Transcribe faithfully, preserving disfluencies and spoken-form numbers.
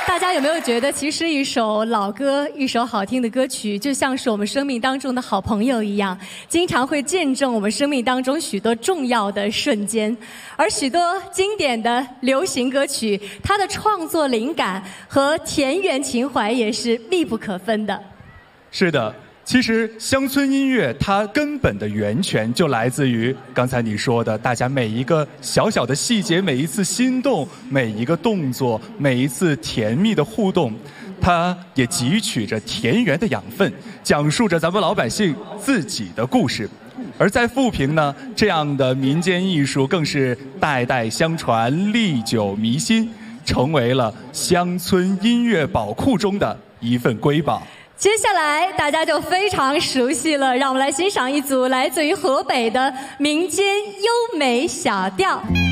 大家有没有觉得，其实一首老歌，一首好听的歌曲，就像是我们生命当中的好朋友一样，经常会见证我们生命当中许多重要的瞬间。而许多经典的流行歌曲，它的创作灵感和田园情怀也是密不可分的。 是的。其实乡村音乐它根本的源泉就来自于刚才你说的，大家每一个小小的细节，每一次心动，每一个动作，每一次甜蜜的互动，它也汲取着田园的养分，讲述着咱们老百姓自己的故事。而在富平呢，这样的民间艺术更是代代相传，历久弥新，成为了乡村音乐宝库中的一份瑰宝。 接下来大家就非常熟悉了，让我们来欣赏一组来自于河北的民间优美小调。